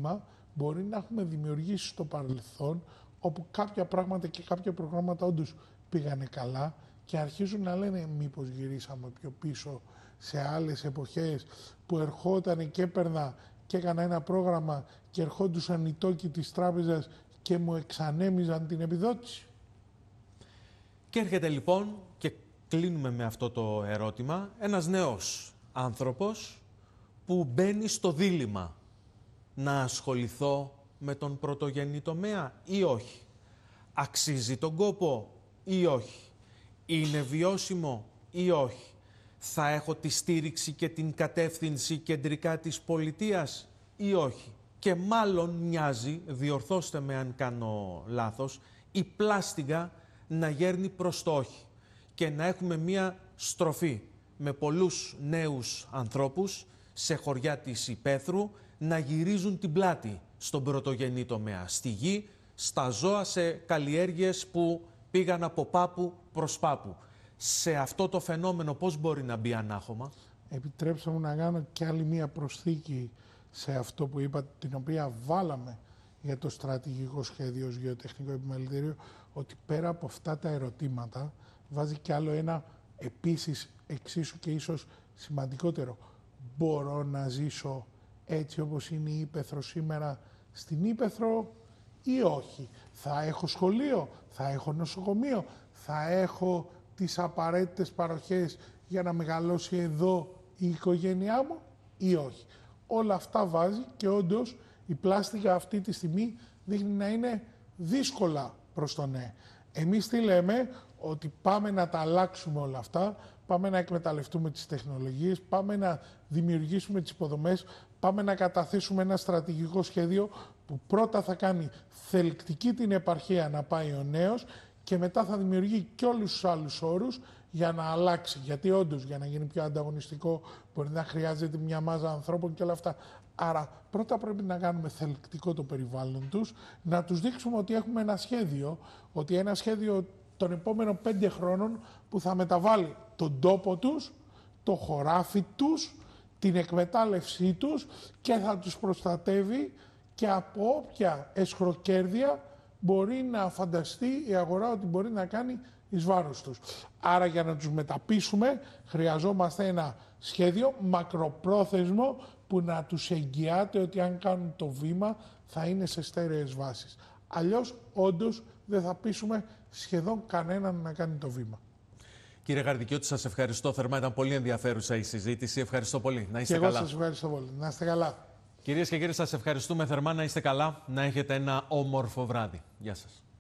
βήμα μπορεί να έχουμε δημιουργήσει στο παρελθόν, όπου κάποια πράγματα και κάποια προγράμματα όντως πήγανε καλά και αρχίζουν να λένε μήπως γυρίσαμε πιο πίσω σε άλλες εποχές που ερχόταν και έπαιρνα και έκανα ένα πρόγραμμα και ερχόντουσαν οι τόκοι της τράπεζας και μου εξανέμιζαν την επιδότηση. Και έρχεται λοιπόν, και κλείνουμε με αυτό το ερώτημα, ένας νέος άνθρωπος που μπαίνει στο δίλημμα να ασχοληθώ με τον πρωτογενή τομέα ή όχι. Αξίζει τον κόπο ή όχι. Είναι βιώσιμο ή όχι. Θα έχω τη στήριξη και την κατεύθυνση κεντρικά της πολιτείας ή όχι. Και μάλλον μοιάζει, διορθώστε με αν κάνω λάθος, η πλάστιγα να γέρνει προς το όχι και να έχουμε μία στροφή με πολλούς νέους ανθρώπους σε χωριά της υπαίθρου να γυρίζουν την πλάτη στον πρωτογενή τομέα, στη γη, στα ζώα, σε καλλιέργειες που πήγαν από πάπου προς πάπου. Σε αυτό το φαινόμενο πώς μπορεί να μπει ανάχωμα? Επιτρέψτε μου να κάνω και άλλη μία προσθήκη σε αυτό που είπατε, την οποία βάλαμε για το στρατηγικό σχέδιο ως γεωτεχνικό επιμελητήριο, ότι πέρα από αυτά τα ερωτήματα βάζει κι άλλο ένα επίσης εξίσου και ίσως σημαντικότερο. Μπορώ να ζήσω έτσι όπως είναι η Ύπαιθρο σήμερα στην Ύπαιθρο ή όχι? Θα έχω σχολείο, θα έχω νοσοκομείο, θα έχω τις απαραίτητες παροχές για να μεγαλώσει εδώ η οικογένειά μου ή όχι? Όλα αυτά βάζει και όντως η πλάστιγα αυτή τη στιγμή δείχνει να είναι δύσκολα προς το ναι. Εμείς τι λέμε? Ότι πάμε να τα αλλάξουμε όλα αυτά, πάμε να εκμεταλλευτούμε τις τεχνολογίες, πάμε να δημιουργήσουμε τις υποδομές, πάμε να καταθέσουμε ένα στρατηγικό σχέδιο που πρώτα θα κάνει θελκτική την επαρχία να πάει ο νέος και μετά θα δημιουργεί και όλους τους άλλους όρους για να αλλάξει. Γιατί όντως για να γίνει πιο ανταγωνιστικό μπορεί να χρειάζεται μια μάζα ανθρώπων και όλα αυτά. Άρα πρώτα πρέπει να κάνουμε θελκτικό το περιβάλλον τους, να τους δείξουμε ότι έχουμε ένα σχέδιο, ότι ένα σχέδιο των επόμενων 5 χρόνων που θα μεταβάλει τον τόπο τους, το χωράφι τους, την εκμετάλλευσή τους και θα τους προστατεύει και από όποια εσχροκέρδεια μπορεί να φανταστεί η αγορά ότι μπορεί να κάνει εις βάρος τους. Άρα για να τους μεταπίσουμε χρειαζόμαστε ένα σχέδιο μακροπρόθεσμο που να τους εγγυάται ότι αν κάνουν το βήμα θα είναι σε στέρεες βάσεις. Αλλιώς όντως δεν θα πείσουμε σχεδόν κανέναν να κάνει το βήμα. Κύριε Γαρδικιώτη, σας ευχαριστώ θερμά. Ήταν πολύ ενδιαφέρουσα η συζήτηση. Ευχαριστώ πολύ. Να είστε καλά. Και εγώ σας ευχαριστώ πολύ. Να είστε καλά. Κυρίες και κύριοι, σας ευχαριστούμε θερμά. Να είστε καλά. Να έχετε ένα όμορφο βράδυ. Γεια σας.